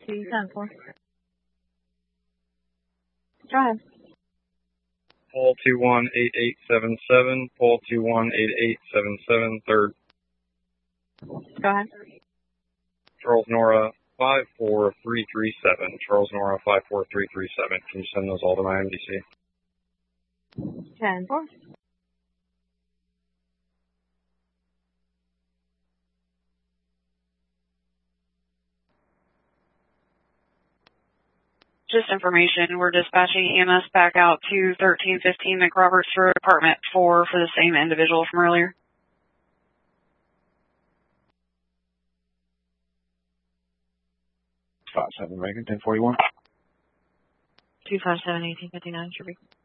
210-4. Go ahead. Paul 218877, Paul 218877, third. Go ahead. Charles Nora 54337, Charles Nora 54337. Can you send those all to my MDC? 10-4. Just information, we're dispatching EMS back out to 1315 McRoberts Road, Apartment 4 for the same individual from earlier. Five 7 Reagan 1041. 257-1859 should be.